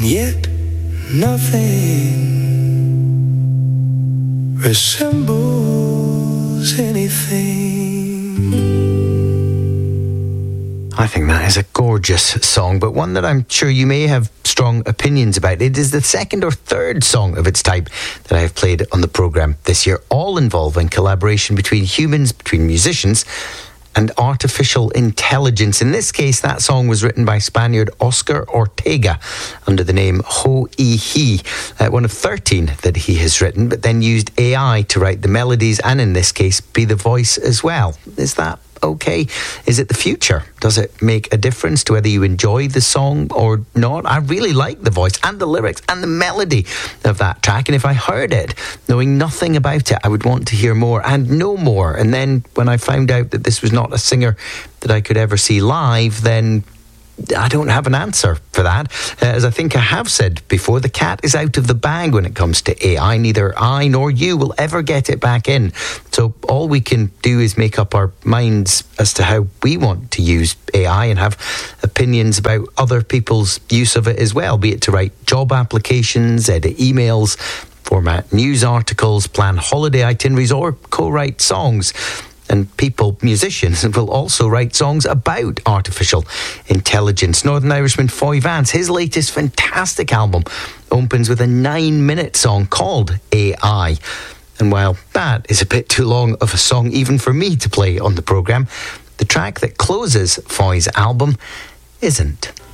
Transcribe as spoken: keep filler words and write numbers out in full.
yet nothing resembles anything. I think that is a gorgeous song, but one that I'm sure you may have strong opinions about. It is the second or third song of its type that I have played on the programme this year, all involving collaboration between humans, between musicians, and artificial intelligence. In this case, that song was written by Spaniard Oscar Ortega under the name Ho Y He, uh, one of thirteen that he has written, but then used A I to write the melodies and, in this case, be the voice as well. Is that okay? Is it the future? Does it make a difference to whether you enjoy the song or not? I really like the voice and the lyrics and the melody of that track, and if I heard it, knowing nothing about it, I would want to hear more and know more. And then when I found out that this was not a singer that I could ever see live, then I don't have an answer for that. Uh, as I think I have said before, the cat is out of the bag when it comes to A I. Neither I nor you will ever get it back in. So all we can do is make up our minds as to how we want to use A I and have opinions about other people's use of it as well, be it to write job applications, edit emails, format news articles, plan holiday itineraries, or co-write songs. And people, musicians, will also write songs about artificial intelligence. Northern Irishman Foy Vance, his latest fantastic album, opens with a nine-minute song called A I. And while that is a bit too long of a song even for me to play on the programme, the track that closes Foy's album isn't.